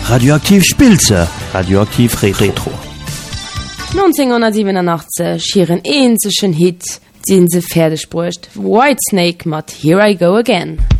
Radioaktiv Spilze, Radioaktiv Retro. 1987 schieren eenzeschen Hit, den sie fertig brucht. Whitesnake mat Here I Go Again.